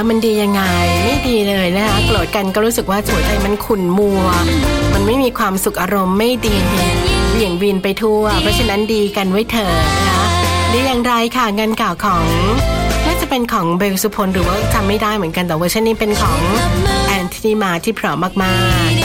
มันดียังไงไม่ดีเลยนะคะโกรธกันก็รู้สึกว่าหัวใจมันขุ่นมัวมันไม่มีความสุขอารมณ์ไม่ดีเหวี่ยงวีนไปทั่วเพราะฉะนั้นดีกันไว้เถอะนะคะดีอย่างไรค่ะงานเก่าของน่าจะเป็นของเบลสุพลหรือว่าจำไม่ได้เหมือนกันแต่เวอร์ชันนี้เป็นของแอนโทนีมาที่เพราะมากๆ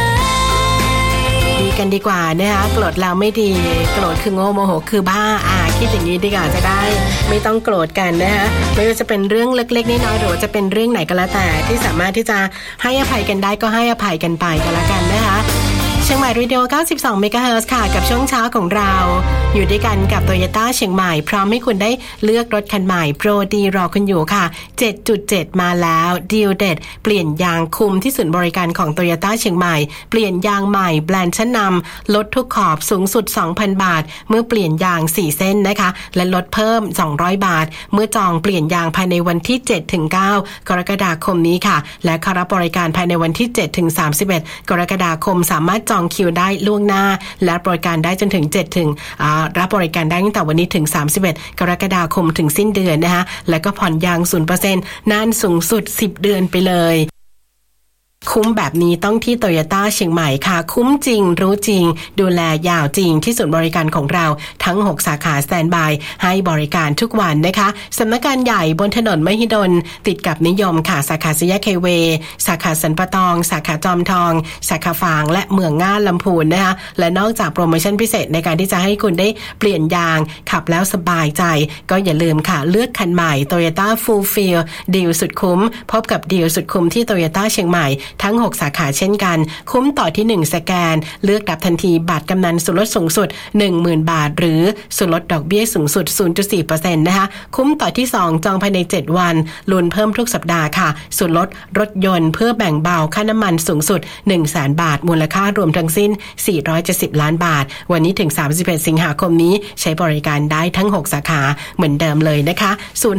ดีกันดีกว่านะคะโกรธแล้วไม่ดีโกรธคือโง่โมโหคือบ้าคิดอย่างนี้ดีกว่าจะได้ไม่ต้องโกรธกันนะคะไม่ว่าจะเป็นเรื่องเล็กๆน้อยๆหรือว่าจะเป็นเรื่องไหนก็แล้วแต่ที่สามารถที่จะให้อภัยกันได้ก็ให้อภัยกันไปก็แล้วกันนะคะเชียงใหม่เรดิโอ 92 เมกะเฮิรตซ์ค่ะกับช่วงเช้าของเราอยู่ด้วยกันกับ Toyota เชียงใหม่พร้อมให้คุณได้เลือกรถคันใหม่โปรดีรอคุณอยู่ค่ะ 7.7 มาแล้วดีลเด็ดเปลี่ยนยางคุมที่ศูนย์บริการของ Toyota เชียงใหม่เปลี่ยนยางใหม่แบรนด์ชั้นนำลดทุกขอบสูงสุด 2,000 บาทเมื่อเปลี่ยนยาง4เส้นนะคะและลดเพิ่ม200บาทเมื่อจองเปลี่ยนยางภายในวันที่ 7-9 กรกฎาคมนี้ค่ะและเข้ารับบริการภายในวันที่ 7-31 กรกฎาคมสามารถจองคิวได้ล่วงหน้าและบริการได้จนถึงรับบริการได้ตั้งแต่วันนี้ถึง31กรกฎาคมถึงสิ้นเดือนนะคะแล้วก็ผ่อนยาง 0% นานสูงสุด10เดือนไปเลยคุ้มแบบนี้ต้องที่ Toyota เชียงใหม่ค่ะคุ้มจริงรู้จริงดูแลยาวจริงที่ศูนย์บริการของเราทั้ง6สาขาสแตนด์บายให้บริการทุกวันนะคะสำนักงานใหญ่บนถนนมหิดลติดกับนิยมค่ะสาขาสี่แยกไฮเวย์สาขาสันปะตองสาขาจอมทองสาขาฝางและเมืองง่านลำพูนนะคะและนอกจากโปรโมชั่นพิเศษในการที่จะให้คุณได้เปลี่ยนยางขับแล้วสบายใจก็อย่าลืมค่ะเลือกคันใหม่ Toyota Full Feel ดีลสุดคุ้มพบกับดีลสุดคุ้มที่ Toyota เชียงใหม่ทั้ง6สาขาเช่นกันคุ้มต่อที่1สแกนเลือกรับทันทีบัตรกำนันส่วนลดสูงสุด 10,000 บาทหรือส่วนลดดอกเบี้ยสูงสุด 0.4% นะคะคุ้มต่อที่2จองภายใน7วันลุ้นเพิ่มทุกสัปดาห์ค่ะส่วนลดรถยนต์เพื่อแบ่งเบาค่าน้ำมันสูงสุด 100,000 บาทมูลค่ารวมทั้งสิ้น470ล้านบาทวันนี้ถึง31สิงหาคมนี้ใช้บริการได้ทั้ง6สาขาเหมือนเดิมเลยนะคะ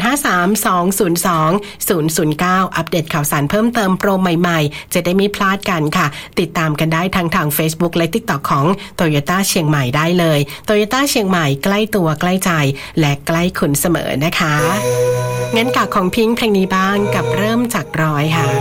053-202-009อัปเดตข่าวสารเพิ่มเติมโปรใหม่ๆจะได้ไม่พลาดกันค่ะติดตามกันได้ทาง Facebook และ TikTok ของ Toyota เชียงใหม่ได้เลย Toyota เชียงใหม่ใกล้ตัวใกล้ใจและใกล้คุณเสมอนะคะงั้นกับของพิงค์เพลงนี้บ้างกับเริ่มจากร้อยค่ะ